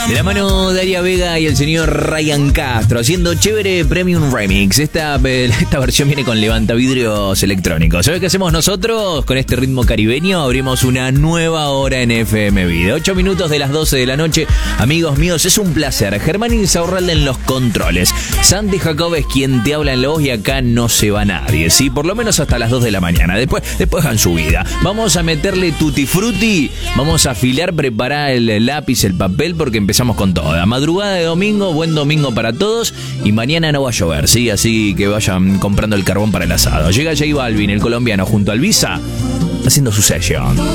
De la mano de Aria Vega y el señor Ryan Castro haciendo Chévere Premium Remix. Esta versión viene con levantavidrios electrónicos. ¿Sabes qué hacemos nosotros? Con este ritmo caribeño abrimos una nueva hora en FM Vida. 8 minutos de las 12 de la noche. Amigos míos, es un placer. Germán Insaurralde en los controles. Santi Jacob es quien te habla en la voz y acá no se va nadie, ¿sí? Por lo menos hasta las 2 de la mañana. Después hagan su vida. Vamos a meterle tutti frutti. Vamos a afilar, preparar el lápiz, el papel, porque empezamos con toda. Madrugada de domingo, buen domingo para todos. Y mañana no va a llover, ¿sí? Así que vayan comprando el carbón para el asado. Llega J Balvin, el colombiano, junto al Visa, haciendo su session.